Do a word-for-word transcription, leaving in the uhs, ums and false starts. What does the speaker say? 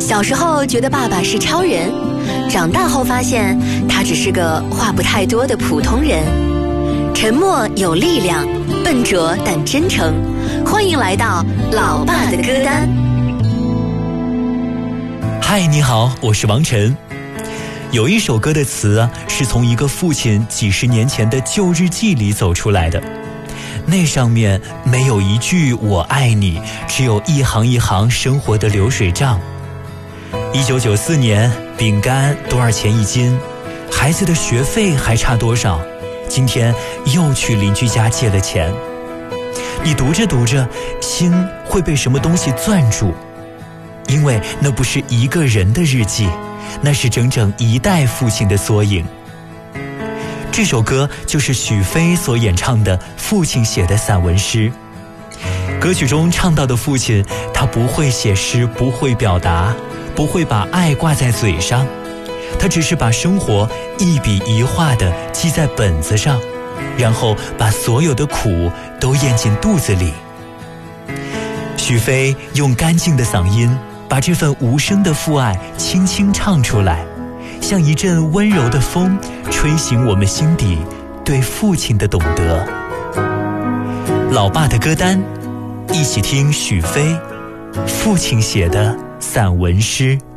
小时候觉得爸爸是超人，长大后发现他只是个话不太多的普通人。沉默有力量，笨拙但真诚。欢迎来到老爸的歌单。 嗨，你好，我是王晨。有一首歌的词啊，是从一个父亲几十年前的旧日记里走出来的。那上面没有一句我爱你，只有一行一行生活的流水账。一九九四年，饼干多少钱一斤？孩子的学费还差多少？今天又去邻居家借了钱。你读着读着，心会被什么东西攥住，因为那不是一个人的日记，那是整整一代父亲的缩影。这首歌就是许飞所演唱的父亲写的散文诗。歌曲中唱到的父亲，他不会写诗，不会表达，不会把爱挂在嘴上，他只是把生活一笔一画地记在本子上，然后把所有的苦都咽进肚子里。许飞用干净的嗓音把这份无声的父爱轻轻唱出来，像一阵温柔的风，吹醒我们心底对父亲的懂得。老爸的歌单，一起听许飞父亲写的散文诗。